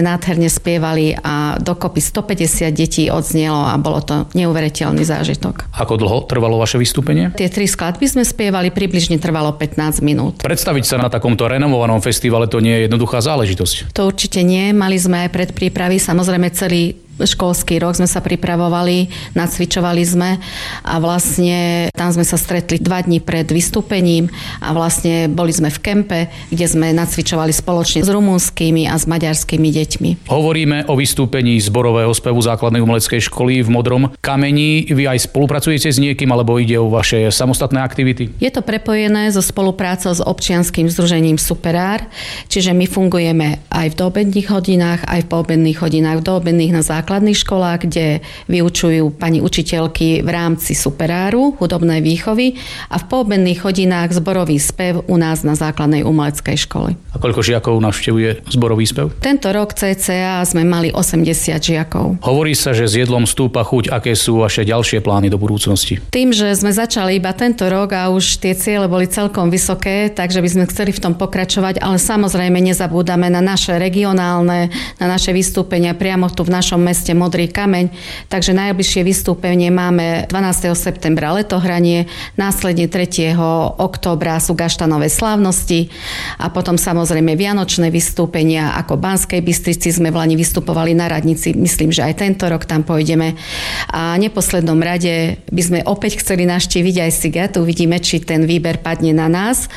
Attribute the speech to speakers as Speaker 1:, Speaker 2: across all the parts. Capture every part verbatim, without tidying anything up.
Speaker 1: nádherne spievali a dokopy stopäťdesiat detí odznelo a bolo to neuveriteľný zážitok.
Speaker 2: Ako dlho trvalo vaše vystúpenie?
Speaker 1: Tie tri skladby sme spievali, približne trvalo pätnásť minút.
Speaker 2: Predstaviť sa na takomto renomovanom festivale to nie je jednoduchá záležitosť.
Speaker 1: To určite nie, mali sme aj predprípravy, samozrejme celý školský rok sme sa pripravovali, nacvičovali sme a vlastne tam sme sa stretli dva dni pred vystúpením a vlastne boli sme v kempe, kde sme nacvičovali spoločne s rumunskými a s maďarskými deťmi.
Speaker 2: Hovoríme o vystúpení zborového spevu základnej umeleckej školy v Modrom kameni. Vy aj spolupracujete s niekým alebo ide o vaše samostatné aktivity?
Speaker 1: Je to prepojené so spoluprácou s občianskym združením Superár, čiže my fungujeme aj v doobedných hodinách, aj v poobedných hodinách, v doobedných na základných školách, kde vyučujú pani učiteľky v rámci Superáru hudobnej výchovy a v poobedných hodinách zborový spev u nás na základnej umeleckej škole.
Speaker 2: A koľko žiakov navštevuje zborový spev?
Speaker 1: Tento rok cca sme mali osemdesiat žiakov.
Speaker 2: Hovorí sa, že s jedlom stúpa chuť. Aké sú vaše ďalšie plány do budúcnosti?
Speaker 1: Tým, že sme začali iba tento rok a už tie ciele boli celkom vysoké, takže by sme chceli v tom pokračovať, ale samozrejme nezabúdame na naše regionálne, na naše vystúpenia priamo tu v našom meste Modrý kameň, takže najbližšie vystúpenie máme dvanásteho septembra letohranie, následne tretieho októbra sú gaštanové slávnosti a potom samozrejme vianočné vystúpenia, ako v Banskej Bystrici sme v Lani vystupovali na radnici, myslím, že aj tento rok tam pôjdeme a v neposlednom rade by sme opäť chceli navštíviť aj Siget, uvidíme, či ten výber padne na nás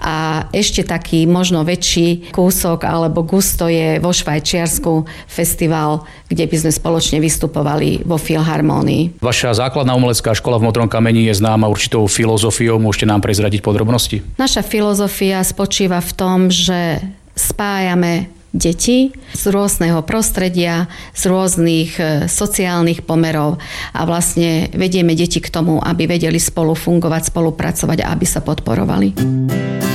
Speaker 1: a ešte taký možno väčší kúsok alebo gusto je vo Švajčiarsku festival, kde by sme spoločne vystupovali vo Filharmónii.
Speaker 2: Vaša základná umelecká škola v Modrom kameni je známa určitou filozofiou. Môžete nám prezradiť podrobnosti?
Speaker 1: Naša filozofia spočíva v tom, že spájame deti z rôzneho prostredia, z rôznych sociálnych pomerov a vlastne vedieme deti k tomu, aby vedeli spolu fungovať, spolupracovať a aby sa podporovali.